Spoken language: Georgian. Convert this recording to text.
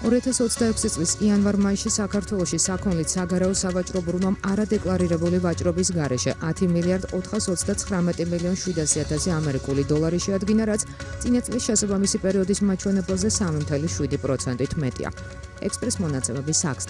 2026 წლის იანვარ-მაისში საქართველოში საქონლით საგარეო სავაჭრო ბრუნვამ არადეკლარირებული ვაჭრობის გარეშე 10 მილიარდ 439 მილიონ 700 ამერიკული დოლარი შეადგინა, რაც წინა წლის შესაბამისი პერიოდის მაჩვენებელზე 3.7%-ით მეტია. ექსპრეს მონაცემები